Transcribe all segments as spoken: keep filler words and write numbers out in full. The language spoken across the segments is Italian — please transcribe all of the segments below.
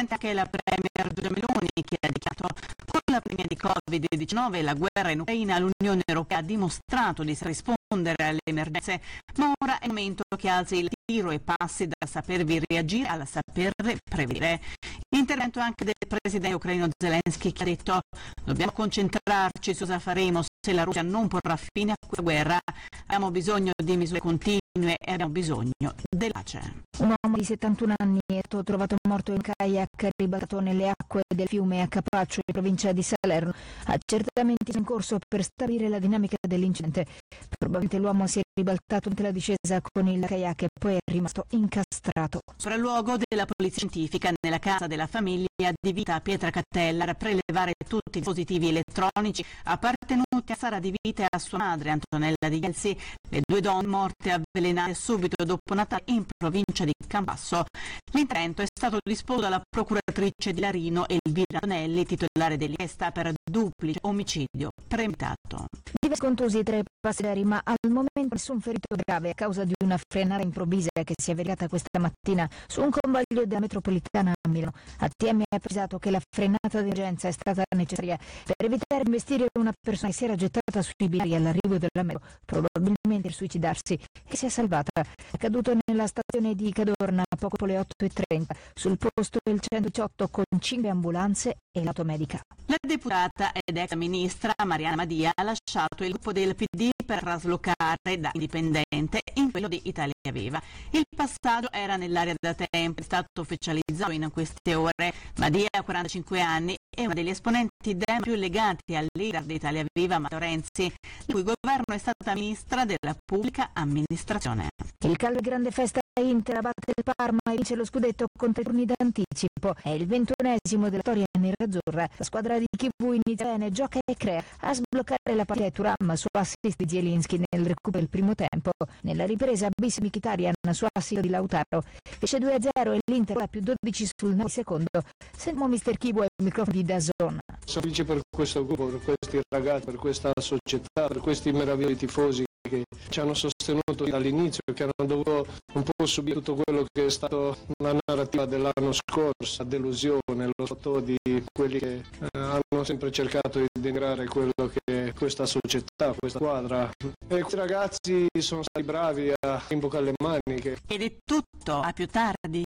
Presente anche la Premier Giorgia Meloni, che ha dichiarato: con la pandemia di covid diciannove e la guerra in Ucraina, l'Unione Europea ha dimostrato di rispondere alle emergenze, ma ora è il momento che alzi il tiro e passi da sapervi reagire alla saperle prevedere. Intervento anche del presidente ucraino Zelensky, che ha detto: dobbiamo concentrarci su cosa faremo se la Russia non porrà fine a questa guerra. Abbiamo bisogno di misure continue e abbiamo bisogno della pace. Un uomo di settantuno anni è stato trovato morto in kayak ribaltato nelle acque del fiume a Capaccio, in provincia di Salerno. Accertamenti sono in corso per stabilire la dinamica dell'incidente. Probabilmente l'uomo si è ribaltato durante la discesa con il kayak e poi è rimasto incastrato. Sopralluogo della polizia scientifica nella casa della famiglia di Vita a Pietracatella per prelevare tutti i dispositivi elettronici appartenuti a Sara Di Vita e a sua madre Antonella Di Gelsi, le due donne morte avvelenate subito dopo Natale in provincia di Cambasso. L'intervento è stato disposto dalla procuratrice di Larino Elvira Antonelli, titolare dell'inchiesta per duplice omicidio premeditato. Diversi contusi tra i passeggeri, ma al momento nessun ferito grave a causa di una frenata improvvisa che si è verificata questa mattina su un convoglio della metropolitana a Milano. A T M ha precisato che la frenata d'urgenza è stata necessaria per evitare di investire una persona che si era gettata sui binari all'arrivo della metro, probabilmente per suicidarsi, e si è salvata. È accaduto nella stazione di Cadorna poco dopo le otto e trenta, sul posto del centodiciotto con cinque ambulanze e l'automedica. La deputata ed ex ministra Mariana Madia ha lasciato il gruppo del P D per traslocare da Indipendente in quello di Italia Viva. Il passaggio era nell'aria da tempo, è stato ufficializzato in queste ore. Madia ha quarantacinque anni, è una degli esponenti dem più legati al leader di Italia Viva, Matteo Renzi, il cui governo è stata ministra della pubblica amministrazione. Il caldo e grande festa Inter abbatte il Parma e vince lo scudetto con tre turni d'anticipo. È il ventunesimo della storia nerazzurra. La squadra di Chivu inizia bene, gioca e crea. A sbloccare la partita è Thuram su assist di Zielinski nel recupero del primo tempo. Nella ripresa Bis Mkhitaryan su assist di Lautaro. Esce due a zero e l'Inter ha più dodici sul nove secondo. Sentiamo mister Kibu e il microfono di Dazon. Sono felice per questo gruppo, per questi ragazzi, per questa società, per questi meravigliosi tifosi che ci hanno sostenuto dall'inizio, che hanno dovuto un po' subire tutto quello che è stato la narrativa dell'anno scorso, la delusione, lo sotto di quelli che eh, hanno sempre cercato di denigrare quello che è questa società, questa squadra. E questi ragazzi sono stati bravi a imboccare le maniche. Ed è tutto, a più tardi.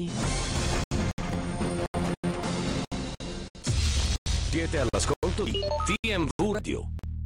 Siete all'ascolto di T M V Radio.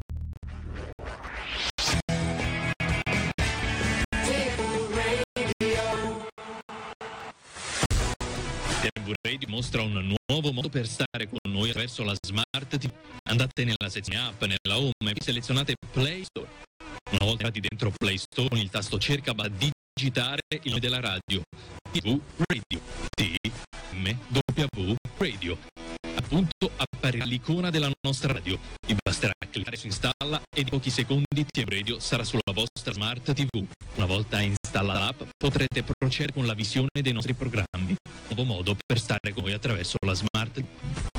T M V Radio mostra un nuovo modo per stare con noi attraverso la Smart ti vu. Andate nella sezione app, nella home e selezionate Play Store. Una volta entrati dentro Play Store, con il tasto cerca va a digitare il nome della radio. T V Radio. T M W Radio. Appunto apparirà l'icona della nostra radio. Vi basterà cliccare su installa e di pochi secondi T M V Radio sarà sulla vostra Smart ti vu. Una volta installata l'app potrete procedere con la visione dei nostri programmi. Nuovo modo per stare con voi attraverso la Smart ti vu.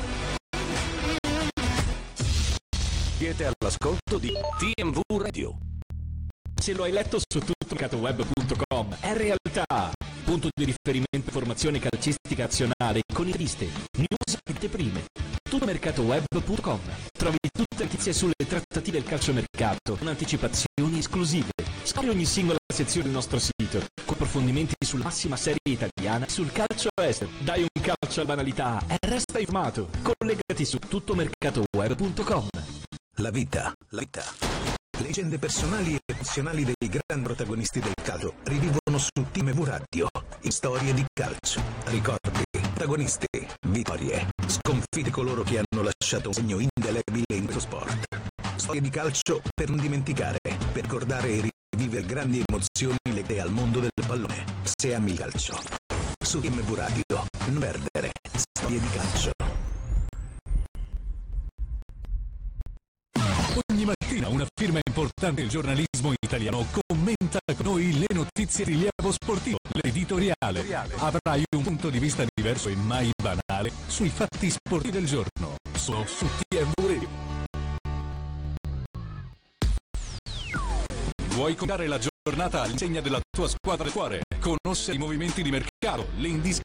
Siete all'ascolto di T M V Radio. Se lo hai letto su tutto mercato web punto com, è realtà. Punto di riferimento informazione calcistica azionale con interviste, news e anteprime. tutto mercato web punto com. Trovi tutte le notizie sulle trattative del calciomercato, con anticipazioni esclusive. Scopri ogni singola sezione del nostro sito, con approfondimenti sulla massima serie italiana e sul calcio estero. Dai un calcio alla banalità e resta informato. Collegati su tutto mercato web punto com. La vita, la vita. Leggende personali e professionali dei grandi protagonisti del calcio rivivono su T M V Radio in storie di calcio. Ricordi, protagonisti, vittorie, sconfitte coloro che hanno lasciato un segno indelebile in questo sport. Storie di calcio per non dimenticare, per ricordare e rivivere grandi emozioni legate al mondo del pallone. Se ami il calcio, su T M V Radio, non perdere storie di calcio. Ogni mattina una firma importante del giornalismo italiano commenta con noi le notizie di rilievo sportivo. L'editoriale. Avrai un punto di vista diverso e mai banale sui fatti sportivi del giorno. Solo su T M V Radio. Vuoi contare la giornata all'insegna della tua squadra del cuore? Conoscere i movimenti di mercato, le indiscrezioni